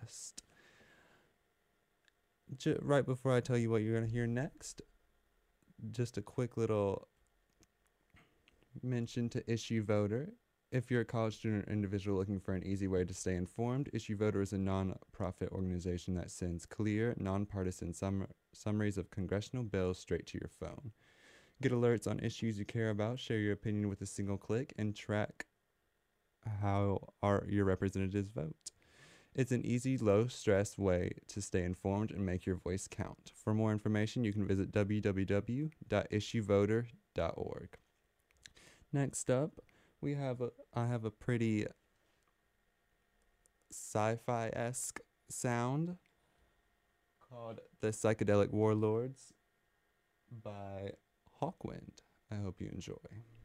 podcast. Right before I tell you what you're going to hear next, just a quick little mention to Issue Voter. If you're a college student or individual looking for an easy way to stay informed, Issue Voter is a non-profit organization that sends clear, nonpartisan summaries of congressional bills straight to your phone. Get alerts on issues you care about, share your opinion with a single click, and track how your representatives vote. It's an easy, low-stress way to stay informed and make your voice count. For more information, you can visit www.issuevoter.org. Next up, I have a pretty sci-fi-esque sound called The Psychedelic Warlords by Hawkwind. I hope you enjoy.